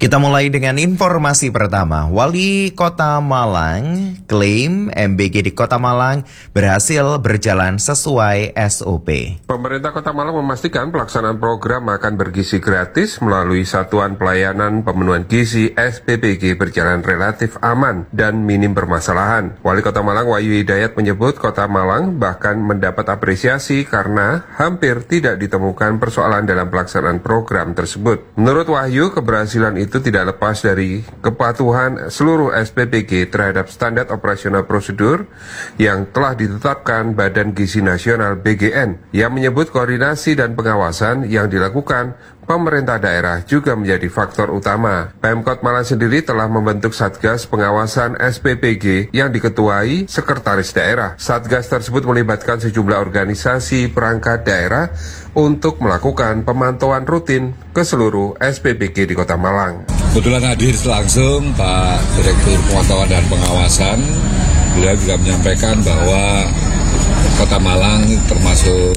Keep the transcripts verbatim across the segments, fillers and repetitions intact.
Kita mulai dengan informasi pertama. Wali Kota Malang klaim M B G di Kota Malang berhasil berjalan sesuai S O P. Pemerintah Kota Malang memastikan pelaksanaan program makan bergizi gratis melalui Satuan Pelayanan Pemenuhan Gizi S P B G berjalan relatif aman dan minim permasalahan. Wali Kota Malang Wahyu Hidayat menyebut Kota Malang bahkan mendapat apresiasi karena hampir tidak ditemukan persoalan dalam pelaksanaan program tersebut. Menurut Wahyu, keberhasilan itu itu tidak lepas dari kepatuhan seluruh S P B G terhadap standar operasional prosedur yang telah ditetapkan Badan Gizi Nasional B G N, yang menyebut koordinasi dan pengawasan yang dilakukan pemerintah daerah juga menjadi faktor utama. Pemkot Malang sendiri telah membentuk Satgas Pengawasan S P B G yang diketuai Sekretaris Daerah. Satgas tersebut melibatkan sejumlah organisasi perangkat daerah untuk melakukan pemantauan rutin ke seluruh S P B G di Kota Malang. Kebetulan hadir langsung Pak Direktur Pemantauan dan Pengawasan. Beliau juga menyampaikan bahwa Kota Malang termasuk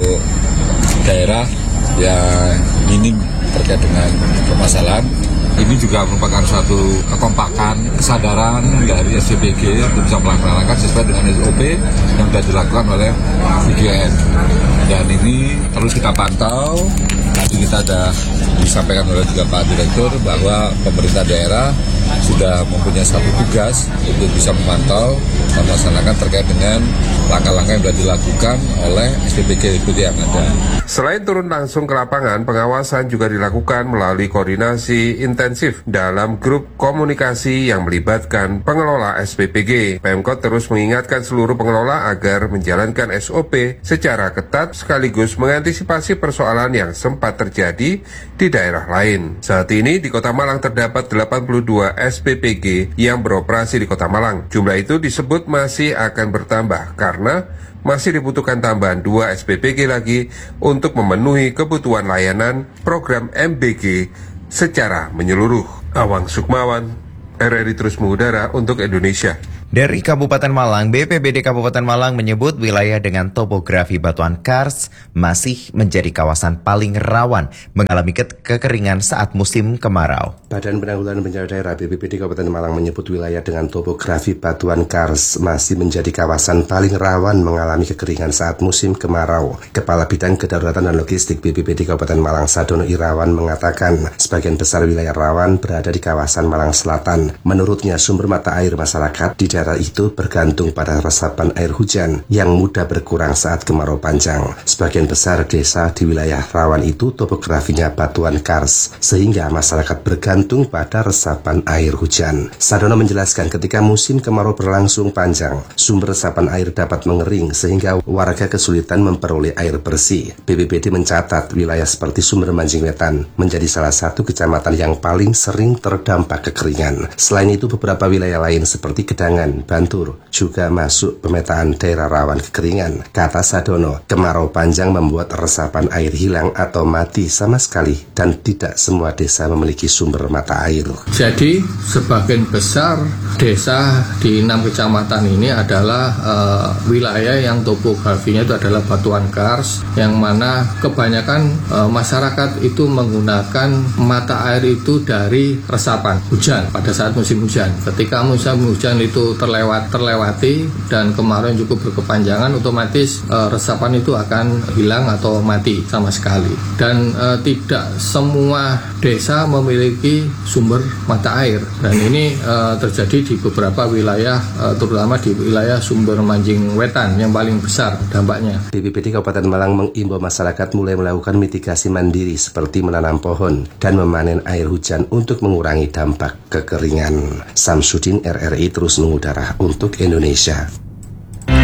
daerah yang minim terkait dengan permasalahan. Ini juga merupakan suatu kekompakan, kesadaran dari S P B G untuk bisa melaksanakan sesuai dengan S O P yang sudah dilakukan oleh B G N. Dan ini terus kita pantau. Tadi kita sudah disampaikan oleh juga Pak Direktur bahwa pemerintah daerah sudah mempunyai satu tugas untuk bisa memantau dan melaksanakan terkait dengan langkah-langkah yang sudah dilakukan oleh S P B G yang ada. Selain turun langsung ke lapangan, pengawasan juga dilakukan melalui koordinasi intensif dalam grup komunikasi yang melibatkan pengelola S P B G. Pemkot terus mengingatkan seluruh pengelola agar menjalankan S O P secara ketat sekaligus mengantisipasi persoalan yang sempat terjadi di daerah lain. Saat ini di Kota Malang terdapat delapan puluh dua S P B G yang beroperasi di Kota Malang. Jumlah itu disebut masih akan bertambah karena masih dibutuhkan tambahan dua S P B G lagi untuk memenuhi kebutuhan layanan program M B G secara menyeluruh. Awang Sukmawan, R R I Terus Mengudara untuk Indonesia. Dari Kabupaten Malang, B P B D Kabupaten Malang menyebut wilayah dengan topografi batuan kars masih menjadi kawasan paling rawan mengalami ke- kekeringan saat musim kemarau. Badan Penanggulangan Bencana Daerah B P B D Kabupaten Malang menyebut wilayah dengan topografi batuan kars masih menjadi kawasan paling rawan mengalami kekeringan saat musim kemarau. Kepala Bidang Kedaruratan dan Logistik B P B D Kabupaten Malang Sadono Irawan mengatakan sebagian besar wilayah rawan berada di kawasan Malang Selatan. Menurutnya sumber mata air masyarakat di daerah itu bergantung pada resapan air hujan yang mudah berkurang saat kemarau panjang. Sebagian besar desa di wilayah rawan itu topografinya batuan kars, sehingga masyarakat bergantung pada resapan air hujan. Sadono menjelaskan ketika musim kemarau berlangsung panjang, sumber resapan air dapat mengering sehingga warga kesulitan memperoleh air bersih. B P B D mencatat wilayah seperti Sumber Manjing Wetan menjadi salah satu kecamatan yang paling sering terdampak kekeringan. Selain itu beberapa wilayah lain seperti Gedangan, Bantur juga masuk pemetaan daerah rawan kekeringan. Kata Sadono, kemarau panjang membuat resapan air hilang atau mati sama sekali dan tidak semua desa memiliki sumber mata air. Jadi sebagian besar desa di enam kecamatan ini adalah uh, wilayah yang topografinya itu adalah batuan kars, yang mana kebanyakan uh, masyarakat itu menggunakan mata air itu dari resapan hujan pada saat musim hujan. Ketika musim hujan itu terlewat terlewati dan kemarau yang cukup berkepanjangan, otomatis e, resapan itu akan hilang atau mati sama sekali. Dan e, tidak semua desa memiliki sumber mata air, dan ini e, terjadi di beberapa wilayah, e, terutama di wilayah Sumber Manjing Wetan yang paling besar dampaknya. B P B D Kabupaten Malang mengimbau masyarakat mulai melakukan mitigasi mandiri seperti menanam pohon dan memanen air hujan untuk mengurangi dampak kekeringan. Samsudin, R R I Terus Mengudara untuk Indonesia.